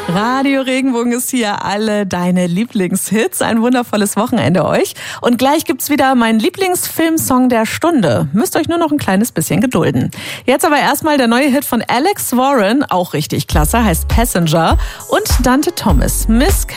Radio Regenbogen ist hier, alle deine Lieblingshits. Ein wundervolles Wochenende euch. Und gleich gibt's wieder meinen Lieblingsfilmsong der Stunde. Müsst euch nur noch ein kleines bisschen gedulden. Jetzt aber erstmal der neue Hit von Alex Warren, auch richtig klasse, heißt Passenger. Und Dante Thomas, Miss